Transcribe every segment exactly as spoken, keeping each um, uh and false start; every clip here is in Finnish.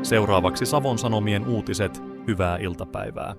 Seuraavaksi Savon Sanomien uutiset, hyvää iltapäivää.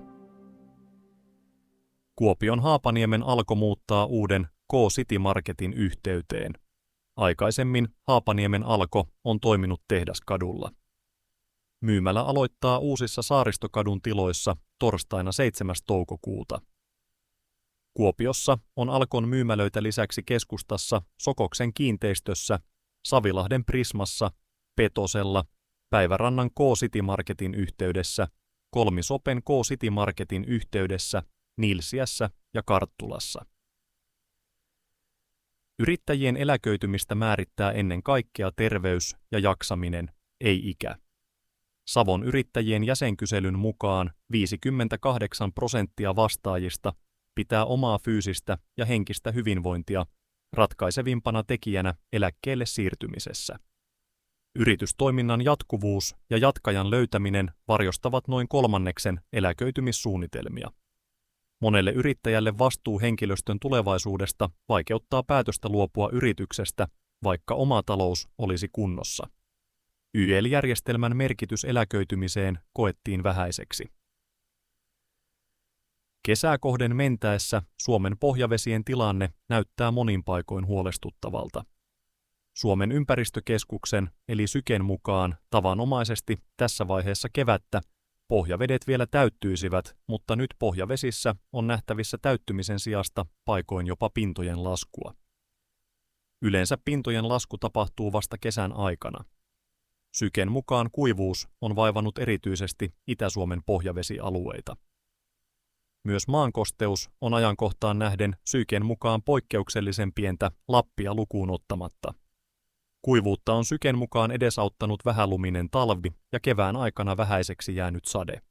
Kuopion Haapaniemen Alko muuttaa uuden K-City Marketin yhteyteen. Aikaisemmin Haapaniemen Alko on toiminut Tehdaskadulla. Myymälä aloittaa uusissa Saaristokadun tiloissa torstaina seitsemäs toukokuuta. Kuopiossa on Alkon myymälöitä lisäksi keskustassa Sokoksen kiinteistössä, Savilahden Prismassa, Petosella, Päivärannan K-City Marketin yhteydessä, Kolmisopen K-City Marketin yhteydessä, Nilsiässä ja Karttulassa. Yrittäjien eläköitymistä määrittää ennen kaikkea terveys ja jaksaminen, ei ikä. Savon yrittäjien jäsenkyselyn mukaan viisikymmentäkahdeksan prosenttia vastaajista pitää omaa fyysistä ja henkistä hyvinvointia ratkaisevimpana tekijänä eläkkeelle siirtymisessä. Yritystoiminnan jatkuvuus ja jatkajan löytäminen varjostavat noin kolmanneksen eläköitymissuunnitelmia. Monelle yrittäjälle vastuu henkilöstön tulevaisuudesta vaikeuttaa päätöstä luopua yrityksestä, vaikka oma talous olisi kunnossa. Y E L-järjestelmän merkitys eläköitymiseen koettiin vähäiseksi. Kesää kohden mentäessä Suomen pohjavesien tilanne näyttää monin paikoin huolestuttavalta. Suomen ympäristökeskuksen eli Syken mukaan tavanomaisesti tässä vaiheessa kevättä pohjavedet vielä täyttyisivät, mutta nyt pohjavesissä on nähtävissä täyttymisen sijasta paikoin jopa pintojen laskua. Yleensä pintojen lasku tapahtuu vasta kesän aikana. Syken mukaan kuivuus on vaivannut erityisesti Itä-Suomen pohjavesialueita. Myös maankosteus on ajankohtaan nähden Syken mukaan poikkeuksellisen pientä Lappia lukuun ottamatta. Kuivuutta on Syken mukaan edesauttanut vähäluminen talvi ja kevään aikana vähäiseksi jäänyt sade.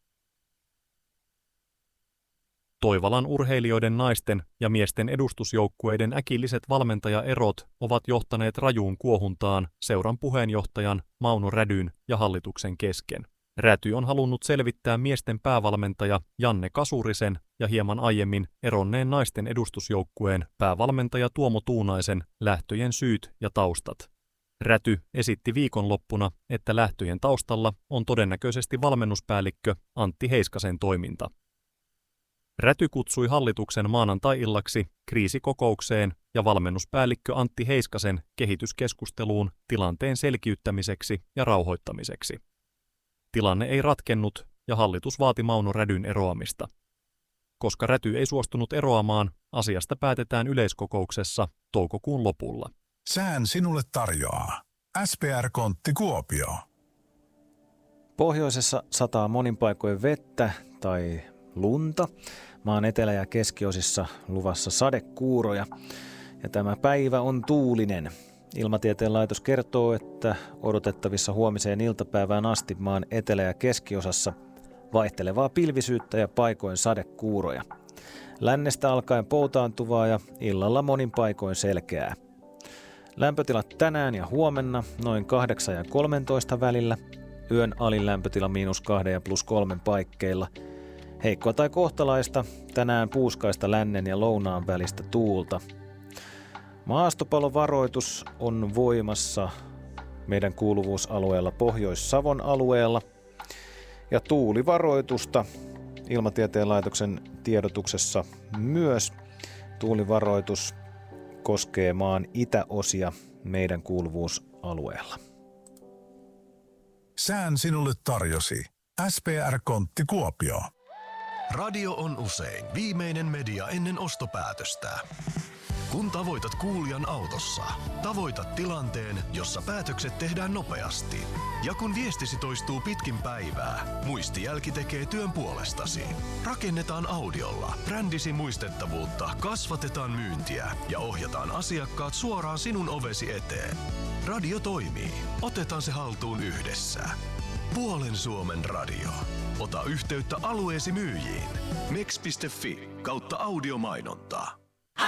Toivalan urheilijoiden naisten ja miesten edustusjoukkueiden äkilliset valmentajaerot ovat johtaneet rajuun kuohuntaan seuran puheenjohtajan Mauno Rädyn ja hallituksen kesken. Räty on halunnut selvittää miesten päävalmentaja Janne Kasurisen ja hieman aiemmin eronneen naisten edustusjoukkueen päävalmentaja Tuomo Tuunaisen lähtöjen syyt ja taustat. Räty esitti viikonloppuna, että lähtöjen taustalla on todennäköisesti valmennuspäällikkö Antti Heiskasen toiminta. Räty kutsui hallituksen maanantai-illaksi kriisikokoukseen ja valmennuspäällikkö Antti Heiskasen kehityskeskusteluun tilanteen selkiyttämiseksi ja rauhoittamiseksi. Tilanne ei ratkennut ja hallitus vaati Mauno Rädyn eroamista. Koska Räty ei suostunut eroamaan, asiasta päätetään yleiskokouksessa toukokuun lopulla. Sään sinulle tarjoaa S P R-kontti Kuopio. Pohjoisessa sataa monin paikoin vettä tai lunta. Maan etelä- ja keskiosissa luvassa sadekuuroja. Ja tämä päivä on tuulinen. Ilmatieteen laitos kertoo, että odotettavissa huomiseen iltapäivään asti maan etelä- ja keskiosassa vaihtelevaa pilvisyyttä ja paikoin sadekuuroja. Lännestä alkaen poutaantuvaa ja illalla monin paikoin selkeää. Lämpötilat tänään ja huomenna noin kahdeksan ja kolmetoista välillä. Yön alin lämpötila miinus kahden ja plus kolmen paikkeilla. Heikkoa tai kohtalaista, tänään puuskaista lännen ja lounaan välistä tuulta. Maastopallovaroitus on voimassa meidän kuuluvuusalueella Pohjois-Savon alueella. Ja tuulivaroitusta Ilmatieteen laitoksen tiedotuksessa myös. Tuulivaroitus koskee maan itäosia meidän kuuluvuusalueella. Sään sinulle tarjosi S P R-kontti Kuopio. Radio on usein viimeinen media ennen ostopäätöstä. Kun tavoitat kuulijan autossa, tavoitat tilanteen, jossa päätökset tehdään nopeasti. Ja kun viestisi toistuu pitkin päivää, muistijälki tekee työn puolestasi. Rakennetaan audiolla brändisi muistettavuutta, kasvatetaan myyntiä ja ohjataan asiakkaat suoraan sinun ovesi eteen. Radio toimii. Otetaan se haltuun yhdessä. Puolen Suomen radio. Ota yhteyttä alueesi myyjiin. mex piste fi kautta audiomainontaa.